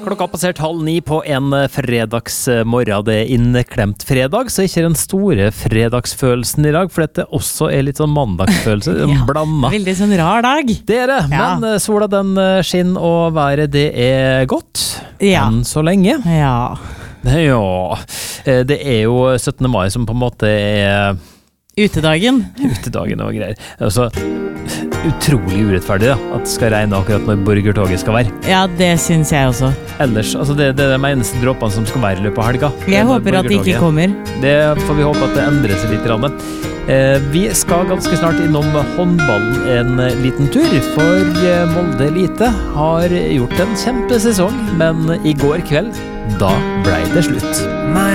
Klokka passert 8:30 på en fredagsmorgen. Det er inneklemt fredag, så ikke den store fredagsfølelsen i dag, for dette også er litt sånn mandagsfølelse, blanda. Veldig sånn rar dag. Det er det, men sola den skinner, og været det er godt. Enn så lenge. Ja. Det er jo 17. mai som på en måte er Utedagen og greier. Altså, utrolig urettferdig da, at det skal regne akkurat når borgertoget skal være. Ja, det synes jeg også. Ellers, altså det er de eneste dråpene som skal være i løpet av helga. Jeg håper at det ikke kommer. Det får vi håpe at det endrer seg litt. Vi skal ganske snart innom håndballen en liten tur, for Molde Elite har gjort en kjempesesong, men i går kveld, da ble det slutt.